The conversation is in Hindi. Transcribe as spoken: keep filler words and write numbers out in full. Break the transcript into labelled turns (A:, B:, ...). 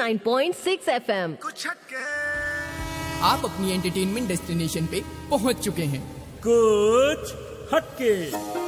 A: Nine point six F M.
B: कुछ हटके
C: आप अपनी एंटरटेनमेंट डेस्टिनेशन पे पहुंच चुके हैं।
D: कुछ हटके